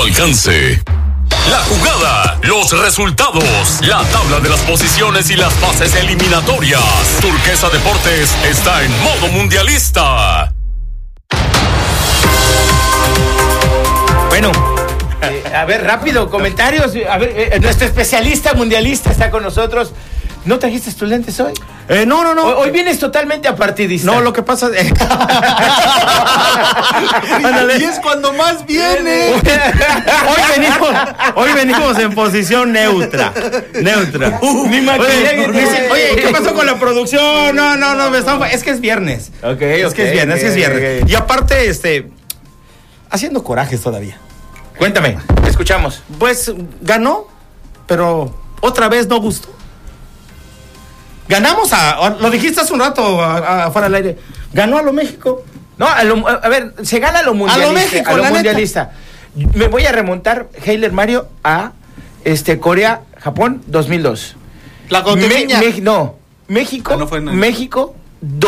alcance. La jugada, los resultados, la tabla de las posiciones y las fases eliminatorias. Turquesa Deportes está en modo mundialista. Bueno, a ver, rápido, comentarios. A ver, nuestro especialista mundialista está con nosotros. ¿No trajiste tus lentes hoy? No. Hoy vienes totalmente apartidista. No, lo que pasa es... Y es cuando más viene. Hoy venimos en posición neutra. Mi maquillaje. Oye, ¿qué pasó con la producción? No, es que es viernes. Es que es viernes. Y aparte, haciendo corajes todavía. Cuéntame, te escuchamos. Pues ganó, pero otra vez no gustó. Ganamos lo dijiste hace un rato afuera del aire. Ganó a lo México. No, a ver, se gana a lo mundialista. A lo México, a lo mundialista. Me voy a remontar, Heiler Mario, a Corea, Japón, 2002. La Coteña. México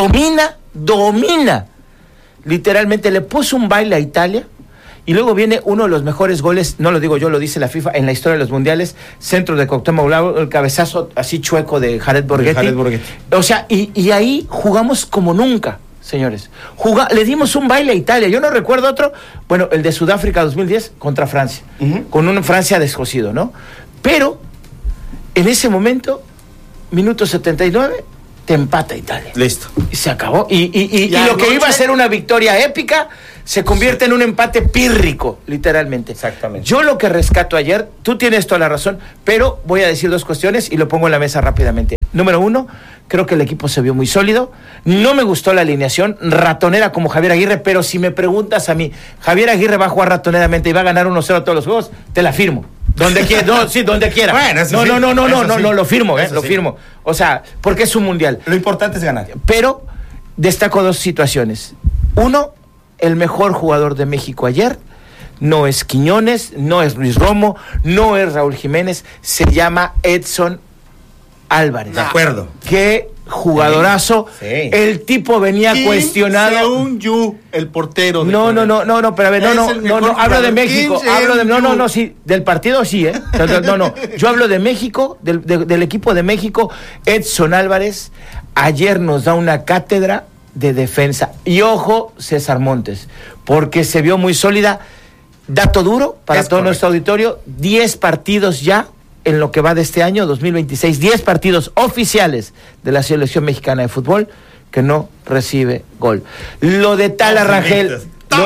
domina. Literalmente le puso un baile a Italia. Y luego viene uno de los mejores goles, no lo digo yo, lo dice la FIFA, en la historia de los mundiales, centro de Cuauhtémoc Blanco, el cabezazo así chueco de Jared Borghetti. O sea, y ahí jugamos como nunca, señores. Le dimos un baile a Italia. Yo no recuerdo otro, bueno, el de Sudáfrica 2010 contra Francia, con una Francia descosido, ¿no? Pero en ese momento, minuto 79, te empata Italia. Listo. Y se acabó. Y lo que iba a ser una victoria épica se convierte en un empate pírrico, literalmente. Exactamente. Yo lo que rescato ayer, tú tienes toda la razón, pero voy a decir dos cuestiones y lo pongo en la mesa rápidamente. Número uno, creo que el equipo se vio muy sólido. No me gustó la alineación ratonera como Javier Aguirre, pero si me preguntas a mí, Javier Aguirre va a jugar ratoneramente y va a ganar 1-0 a todos los juegos, te la firmo. Donde quiera, donde quiera. Bueno, no, lo firmo, lo firmo. O sea, porque es un mundial. Lo importante es ganar. Pero destaco dos situaciones. Uno, el mejor jugador de México ayer no es Quiñones, no es Luis Romo, no es Raúl Jiménez, se llama Edson Álvarez. De acuerdo. Qué jugadorazo. Sí. El tipo venía cuestionado. Seung-Yu, el portero. No, pero a ver, hablo de México, sí, del partido sí, No, yo hablo de México, del equipo de México. Edson Álvarez ayer nos da una cátedra de defensa. Y ojo, César Montes, porque se vio muy sólida. Dato duro para todo nuestro auditorio, 10 partidos ya en lo que va de este año, 2026, 10 partidos oficiales de la selección mexicana de fútbol que no recibe gol. Lo de Tala Rangel.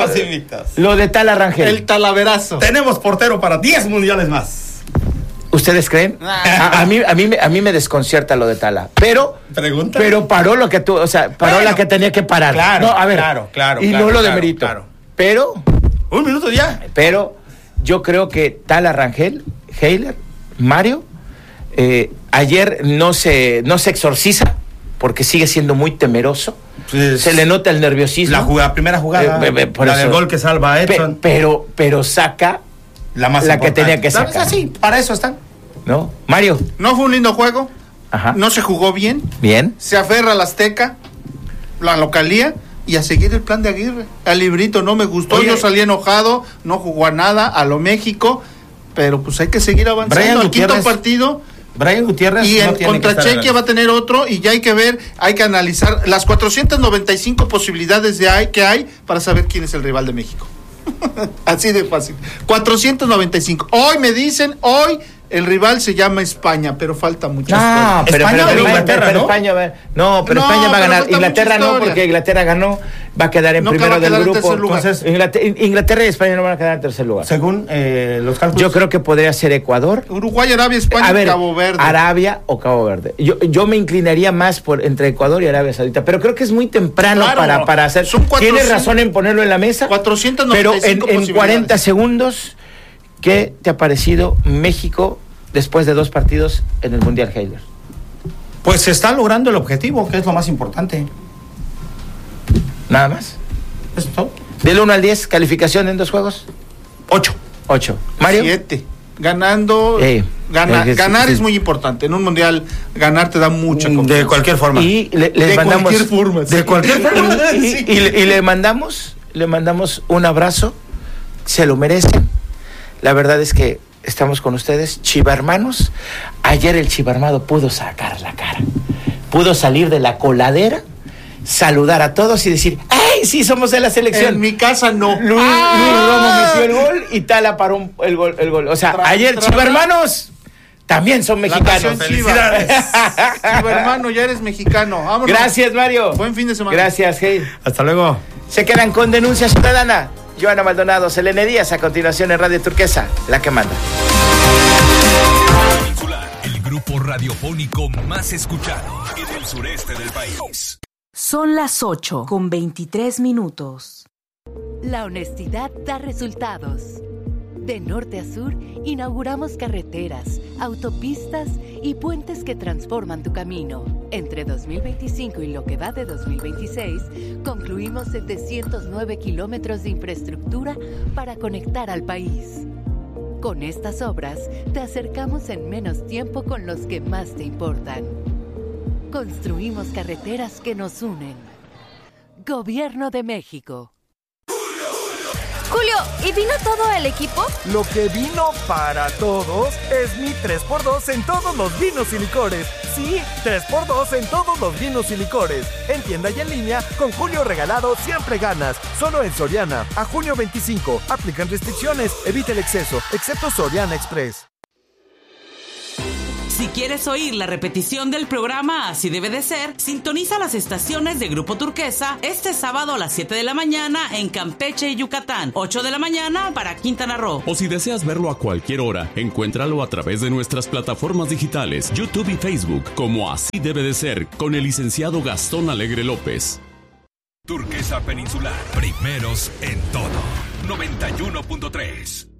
Lo de Tala Rangel. El talaverazo. Tenemos portero para 10 mundiales más. ¿Ustedes creen? A mí me desconcierta lo de Tala. Pero paró lo que paró la que tenía que parar. Claro, no, a ver, claro. Y no lo demerito. Claro. Pero. Un minuto ya. Pero yo creo que Tala Rangel, Heiler, Mario, ayer no se exorciza porque sigue siendo muy temeroso. Pues, se le nota el nerviosismo. La primera jugada, la del gol que salva a Edson. Pero saca la que tenía que sacar. Sí, para eso están. ¿No? Mario. No fue un lindo juego. Ajá. No se jugó bien. Bien. Se aferra a la Azteca, la localía, y a seguir el plan de Aguirre. El librito no me gustó. Oye, yo salí enojado, no jugó a nada, a lo México, pero pues hay que seguir avanzando. Al quinto partido. Brian Gutiérrez y contra Chequia va a tener otro, y ya hay que ver, hay que analizar las 495 posibilidades que hay para saber quién es el rival de México. Así de fácil. 495. Hoy me dicen, el rival se llama España, pero falta mucho. No, pero Inglaterra, ¿no? España va a ganar. Inglaterra no, porque Inglaterra ganó, va a quedar en primero del grupo. Entonces, Inglaterra y España no van a quedar en tercer lugar. Según los cálculos. Yo creo que podría ser Ecuador, Uruguay, Arabia, España, Cabo Verde. Arabia o Cabo Verde. Yo me inclinaría más entre Ecuador y Arabia Saudita, pero creo que es muy temprano para hacer. Tienes razón en ponerlo en la mesa. 495 pero en 40 segundos. ¿Qué te ha parecido México después de 2 partidos en el Mundial, Heiler? Pues se está logrando el objetivo, que es lo más importante. ¿Nada más? ¿Eso es todo? Del 1 al 10, calificación en 2 juegos. 8. Mario. 7. Ganando. Ganar es muy importante. En un mundial, ganar te da mucha confianza. De cualquier forma. Y de cualquier forma. De cualquier forma. Y le mandamos un abrazo. Se lo merecen. la verdad es que estamos con ustedes, chivarmanos. Ayer el chivarmado pudo sacar la cara, pudo salir de la coladera, saludar a todos y decir, ¡ay, sí, somos de la selección! En mi casa no. Luis Romo metió el gol y Tala paró el gol. O sea, ayer chivarmanos también son mexicanos. ¡Felicidades! Chivarmano, ya eres mexicano. Vámonos. Gracias, Mario. Buen fin de semana. Gracias, hey. Hasta luego. Se quedan con Denuncia Ciudadana. Joana Maldonado, Selene Díaz, a continuación en Radio Turquesa, la que manda. El grupo radiofónico más escuchado en el sureste del país. Son las 8:23. La honestidad da resultados. De norte a sur, inauguramos carreteras, autopistas y puentes que transforman tu camino. Entre 2025 y lo que va de 2026, concluimos 709 kilómetros de infraestructura para conectar al país. Con estas obras, te acercamos en menos tiempo con los que más te importan. Construimos carreteras que nos unen. Gobierno de México. Julio, ¿y vino todo el equipo? Lo que vino para todos es mi 3x2 en todos los vinos y licores. Sí, 3x2 en todos los vinos y licores. En tienda y en línea, con Julio regalado siempre ganas. Solo en Soriana. A junio 25. Aplican restricciones. Evita el exceso, excepto Soriana Express. Si quieres oír la repetición del programa Así Debe de Ser, sintoniza las estaciones de Grupo Turquesa este sábado a las 7 de la mañana en Campeche y Yucatán, 8 de la mañana para Quintana Roo. O si deseas verlo a cualquier hora, encuéntralo a través de nuestras plataformas digitales, YouTube y Facebook, como Así Debe de Ser, con el licenciado Gastón Alegre López. Turquesa Peninsular, primeros en todo. 91.3.